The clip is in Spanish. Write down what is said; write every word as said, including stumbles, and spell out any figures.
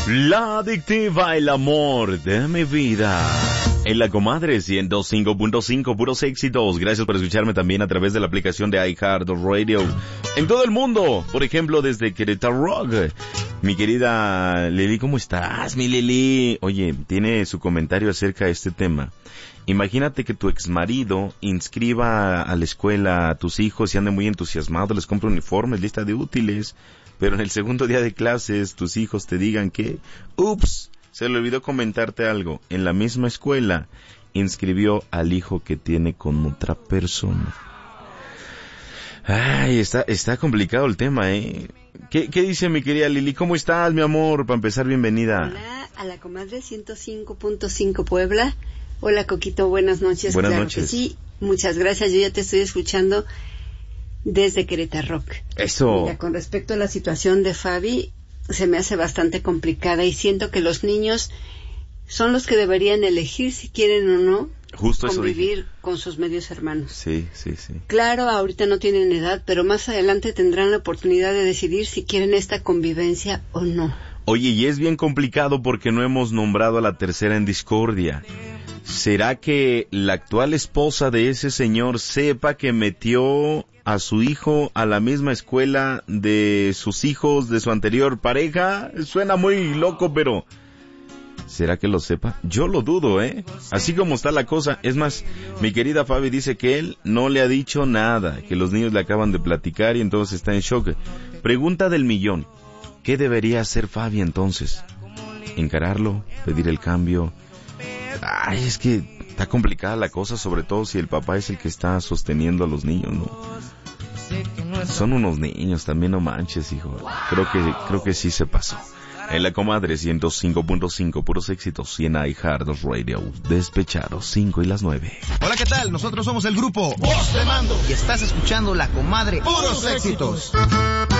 La adictiva, el amor de mi vida. En la comadre ciento cinco punto cinco, puros éxitos. Gracias por escucharme también a través de la aplicación de iHeartRadio. En todo el mundo, por ejemplo, desde Querétaro Rock. Mi querida Lili, ¿cómo estás, mi Lili? Oye, tiene su comentario acerca de este tema. Imagínate que tu exmarido inscriba a la escuela a tus hijos y ande muy entusiasmado, les compra uniformes, lista de útiles, pero en el segundo día de clases tus hijos te digan que, ups, se le olvidó comentarte algo. En la misma escuela inscribió al hijo que tiene con otra persona. Ay, está, está complicado el tema, ¿eh? ¿Qué, qué dice mi querida Lili? ¿Cómo estás, mi amor? Para empezar, bienvenida. Hola, a la comadre ciento cinco punto cinco Puebla. Hola, Coquito, buenas noches. Buenas claro noches. Que sí, muchas gracias. Yo ya te estoy escuchando desde Querétaro Rock. Eso. Mira, con respecto a la situación de Fabi, se me hace bastante complicada y siento que los niños son los que deberían elegir si quieren o no Justo convivir eso con sus medios hermanos. Sí, sí, sí. Claro, ahorita no tienen edad, pero más adelante tendrán la oportunidad de decidir si quieren esta convivencia o no. Oye, y es bien complicado porque no hemos nombrado a la tercera en discordia. ¿Será que la actual esposa de ese señor sepa que metió a su hijo a la misma escuela de sus hijos de su anterior pareja? Suena muy loco, pero ¿será que lo sepa? Yo lo dudo, ¿eh? Así como está la cosa. Es más, mi querida Fabi dice que él no le ha dicho nada, que los niños le acaban de platicar y entonces está en shock. Pregunta del millón. ¿Qué debería hacer Fabi entonces? ¿Encararlo? ¿Pedir el cambio? Ay, es que está complicada la cosa, sobre todo si el papá es el que está sosteniendo a los niños, ¿no? Son unos niños también, no manches, hijo. Creo que, creo que sí se pasó. En la comadre ciento cinco punto cinco, puros éxitos, y en iHeartRadio, Despechados, cinco y las nueve. Hola, ¿qué tal? Nosotros somos el grupo Voz de Mando y estás escuchando La Comadre, puros éxitos.